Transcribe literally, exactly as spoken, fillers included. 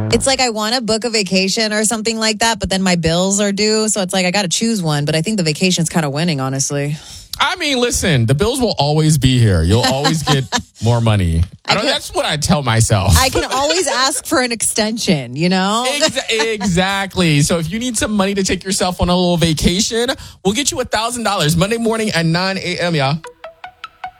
It's like I want to book a vacation or something like that, but then my bills are due. So it's like I got to choose one. But I think the vacation's kind of winning, honestly. I mean, listen, the bills will always be here. You'll always get more money. I don't, I can, that's what I tell myself. I can always ask for an extension, you know? Ex- exactly. So if you need some money to take yourself on a little vacation, we'll get you one thousand dollars Monday morning at nine a.m., y'all.